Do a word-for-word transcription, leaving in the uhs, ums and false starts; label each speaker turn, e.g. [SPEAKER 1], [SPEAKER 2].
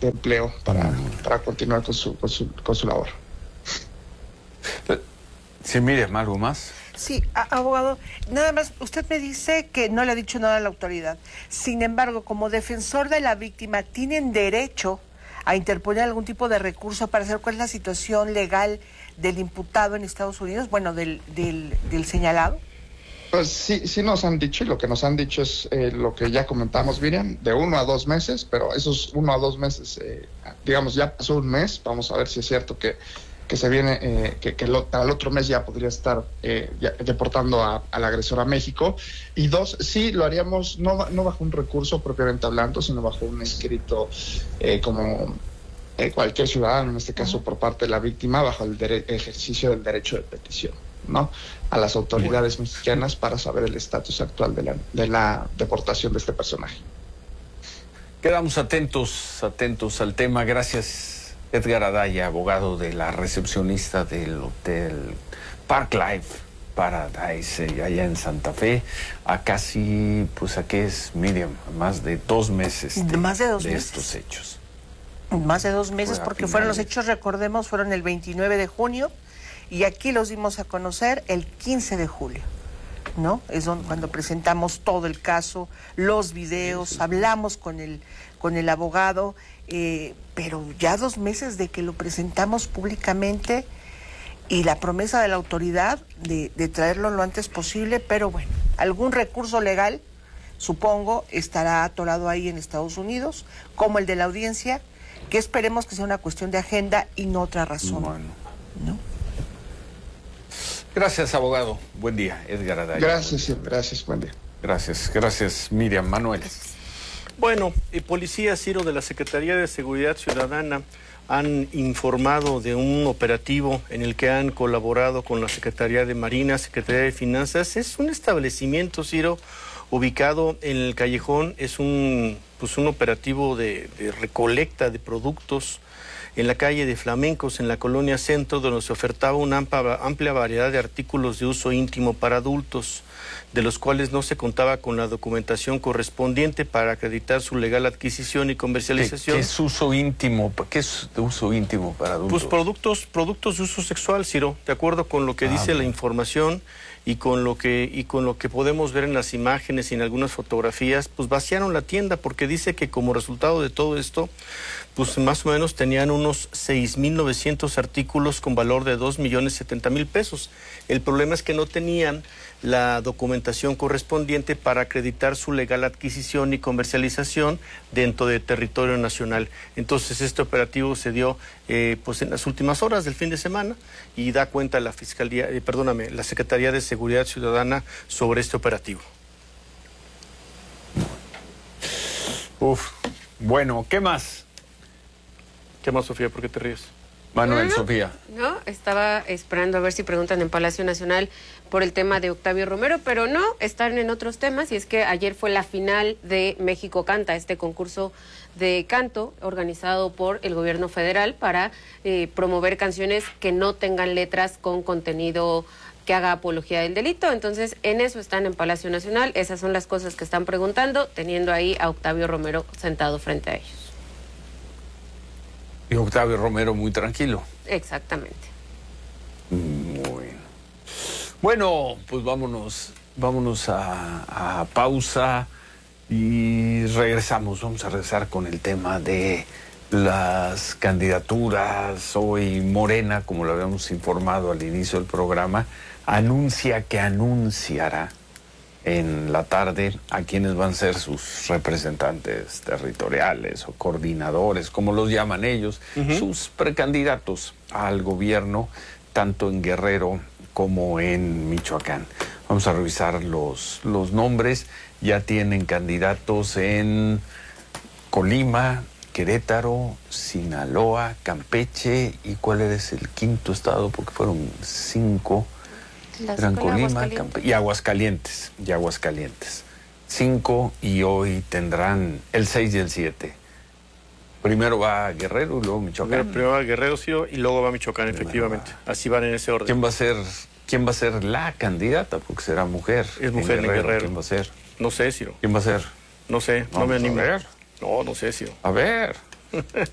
[SPEAKER 1] de empleo para, para continuar con su, con su, con su labor.
[SPEAKER 2] Sí, mire, ¿algo más?
[SPEAKER 3] Sí, abogado, nada más, usted me dice que no le ha dicho nada a la autoridad. Sin embargo, como defensor de la víctima, ¿tienen derecho a interponer algún tipo de recurso para saber cuál es la situación legal del imputado en Estados Unidos? Bueno, del, del, del señalado.
[SPEAKER 1] Pues sí, sí nos han dicho, y lo que nos han dicho es eh, lo que ya comentamos, Miriam, de uno a dos meses, pero esos uno a dos meses, eh, digamos, ya pasó un mes, vamos a ver si es cierto que que se viene, eh, que, que lo, al otro mes ya podría estar eh, ya deportando a, al agresor a México. Y dos, sí, lo haríamos no, no bajo un recurso propiamente hablando, sino bajo un escrito eh, como eh, cualquier ciudadano, en este caso por parte de la víctima, bajo el dere- ejercicio del derecho de petición, ¿no?, a las autoridades bueno. mexicanas para saber el estatus actual de la, de la deportación de este personaje.
[SPEAKER 2] Quedamos atentos, atentos al tema. Gracias, Edgar Adaya, abogado de la recepcionista del Hotel Park Life Paradise, eh, allá en Santa Fe, a casi, pues aquí es, Miriam, más de dos meses de,
[SPEAKER 3] más de, dos
[SPEAKER 2] de
[SPEAKER 3] meses.
[SPEAKER 2] estos hechos.
[SPEAKER 3] Más de dos meses,
[SPEAKER 2] Fue
[SPEAKER 3] porque fueron los hechos, recordemos, fueron el veintinueve de junio, y aquí los dimos a conocer el quince de julio, ¿no? Es donde, cuando presentamos todo el caso, los videos, sí, sí. hablamos con el, con el abogado, eh, pero ya dos meses de que lo presentamos públicamente, y la promesa de la autoridad de, de traerlo lo antes posible, pero bueno, algún recurso legal, supongo, estará atorado ahí en Estados Unidos, como el de la audiencia, que esperemos que sea una cuestión de agenda y no otra razón.
[SPEAKER 2] Bueno.
[SPEAKER 3] ¿No?
[SPEAKER 2] Gracias, abogado. Buen día, Edgar Adaya.
[SPEAKER 1] Gracias, sí, gracias, buen día.
[SPEAKER 2] Gracias, gracias, Miriam. Manuel.
[SPEAKER 4] Bueno, el policía Ciro de la Secretaría de Seguridad Ciudadana han informado de un operativo en el que han colaborado con la Secretaría de Marina, Secretaría de Finanzas. Es un establecimiento, Ciro, ubicado en el Callejón. Es un, pues un operativo de, de recolecta de productos en la calle de Flamencos, en la colonia Centro, donde se ofertaba una amplia, amplia variedad de artículos de uso íntimo para adultos, de los cuales no se contaba con la documentación correspondiente para acreditar su legal adquisición y comercialización.
[SPEAKER 2] ¿Qué, qué es uso íntimo? ¿Qué es de uso íntimo para adultos?
[SPEAKER 4] Pues productos, productos de uso sexual, Ciro, de acuerdo con lo que ah, dice bien. la información y con lo que y con lo que podemos ver en las imágenes y en algunas fotografías, pues vaciaron la tienda, porque dice que como resultado de todo esto, pues más o menos tenían unos seis mil novecientos artículos con valor de dos millones setenta mil pesos. El problema es que no tenían la documentación correspondiente para acreditar su legal adquisición y comercialización dentro de territorio nacional. Entonces este operativo se dio eh, pues en las últimas horas del fin de semana, y da cuenta la Fiscalía, eh, perdóname, la Secretaría de Seguridad Ciudadana sobre este operativo.
[SPEAKER 2] Uf, bueno, ¿qué más?
[SPEAKER 4] ¿Qué más, Sofía? ¿Por qué te ríes?
[SPEAKER 2] Manuel,
[SPEAKER 5] no, no,
[SPEAKER 2] Sofía.
[SPEAKER 5] No, estaba esperando a ver si preguntan en Palacio Nacional por el tema de Octavio Romero, pero no, están en otros temas, y es que ayer fue la final de México Canta, este concurso de canto organizado por el gobierno federal para eh, promover canciones que no tengan letras con contenido que haga apología del delito. Entonces, en eso están en Palacio Nacional, esas son las cosas que están preguntando, teniendo ahí a Octavio Romero sentado frente a ellos.
[SPEAKER 2] Y Octavio Romero muy tranquilo.
[SPEAKER 5] Exactamente.
[SPEAKER 2] Muy bien. Bueno, pues vámonos, vámonos a, a pausa y regresamos. Vamos a regresar con el tema de las candidaturas. Hoy Morena, como lo habíamos informado al inicio del programa, anuncia que anunciará en la tarde a quienes van a ser sus representantes territoriales o coordinadores, como los llaman ellos, uh-huh. sus precandidatos al gobierno, tanto en Guerrero como en Michoacán. Vamos a revisar los, los nombres. Ya tienen candidatos en Colima, Querétaro, Sinaloa, Campeche, ¿y cuál es el quinto estado? Porque fueron cinco. Eran Colima, Campeche y Aguascalientes, y Aguascalientes. Cinco, y hoy tendrán el seis y el siete. Primero va a Guerrero y luego Michoacán.
[SPEAKER 4] Primero, primero va a Guerrero, sí, y luego va a Michoacán, efectivamente. Va. Así van en ese orden.
[SPEAKER 2] ¿Quién va a ser, quién va a ser la candidata? Porque será mujer.
[SPEAKER 4] Es mujer en Guerrero. En Guerrero.
[SPEAKER 2] ¿Quién va a ser?
[SPEAKER 4] No sé, Ciro.
[SPEAKER 2] ¿Quién va a ser?
[SPEAKER 4] No sé, no
[SPEAKER 2] Vamos
[SPEAKER 4] me animo.
[SPEAKER 2] A ver.
[SPEAKER 4] No, no sé, Ciro.
[SPEAKER 2] A ver.